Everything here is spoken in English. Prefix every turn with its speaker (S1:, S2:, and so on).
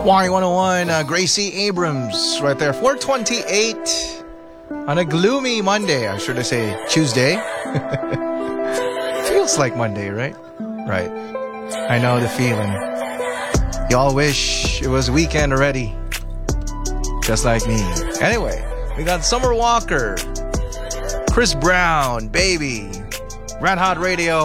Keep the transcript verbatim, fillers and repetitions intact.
S1: Y one oh one, uh, Gracie Abrams, right there. four twenty-eight on a gloomy Monday, or should I say Tuesday? Feels like Monday, right? Right. I know the feeling. Y'all wish it was weekend already. Just like me. Anyway, we got Summer Walker, Chris Brown, Baby, Red Hot Radio.